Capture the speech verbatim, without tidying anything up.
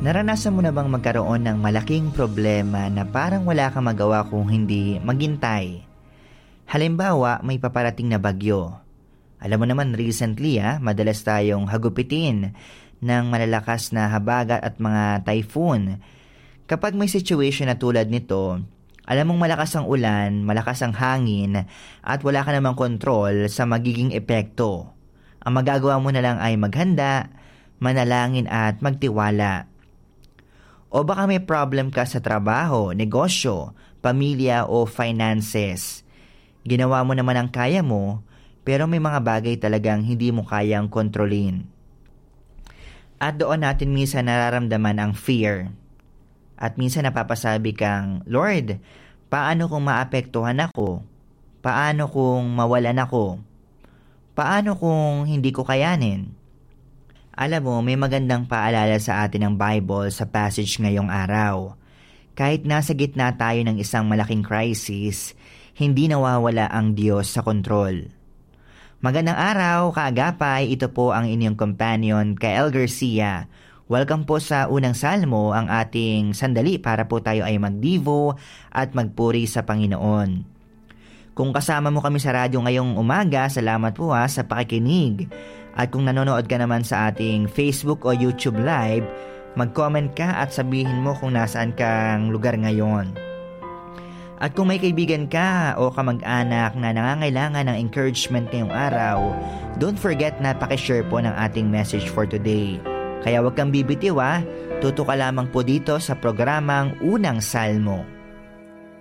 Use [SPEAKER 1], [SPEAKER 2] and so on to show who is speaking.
[SPEAKER 1] Naranasan mo na bang magkaroon ng malaking problema na parang wala kang magawa kung hindi maghintay? Halimbawa, may paparating na bagyo. Alam mo naman recently ah, madalas tayong hagupitin ng malalakas na habagat at mga typhoon. Kapag may situation na tulad nito, alam mong malakas ang ulan, malakas ang hangin at wala ka namang kontrol sa magiging epekto. Ang magagawa mo na lang ay maghanda, manalangin at magtiwala. O baka may problem ka sa trabaho, negosyo, pamilya o finances. Ginawa mo naman ang kaya mo, pero may mga bagay talagang hindi mo kayang kontrolin. At doon natin minsan nararamdaman ang fear. At minsan napapasabi kang, Lord, paano kung maapektuhan ako? Paano kung mawalan ako? Paano kung hindi ko kayanin? Alam mo, may magandang paalala sa atin ng Bible sa passage ngayong araw. Kahit nasa gitna tayo ng isang malaking crisis, hindi nawawala ang Diyos sa kontrol. Magandang araw, kaagapay. Ito po ang inyong companion, Kael Garcia. Welcome po sa unang salmo, ang ating sandali para po tayo ay magdivo at magpuri sa Panginoon. Kung kasama mo kami sa radyo ngayong umaga, salamat po ha sa pakikinig. At kung nanonood ka naman sa ating Facebook o YouTube Live, mag-comment ka at sabihin mo kung nasaan kang lugar ngayon. At kung may kaibigan ka o kamag-anak na nangangailangan ng encouragement ngayong araw, don't forget na pakishare po ng ating message for today. Kaya huwag kang bibitiw ha, tuto ka lamang po dito sa programang Unang Salmo.